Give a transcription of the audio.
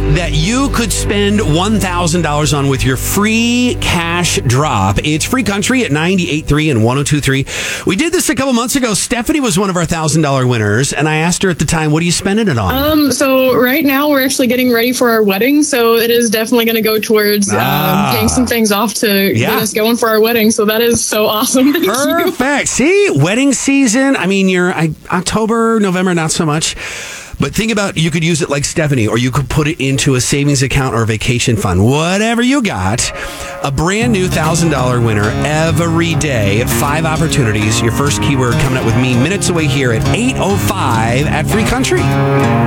that you could spend $1,000 on with your free cash drop. It's Free Country at 98.3 and 102.3. We did this a couple months ago. Stephanie was one of our $1,000 winners, and I asked her at the time, what are you spending it on? So right now we're actually getting ready for our wedding, so it is definitely going to go towards paying some things off to get us going for our wedding. So that is so awesome. Thank you. Perfect. See, wedding season. I mean, you're October, November, not so much. But think about, you could use it like Stephanie, or you could put it into a savings account or a vacation fund. Whatever you got, a brand new $1,000 winner every day. 5 opportunities. Your first keyword coming up with me minutes away here at 8:05 at Free Country.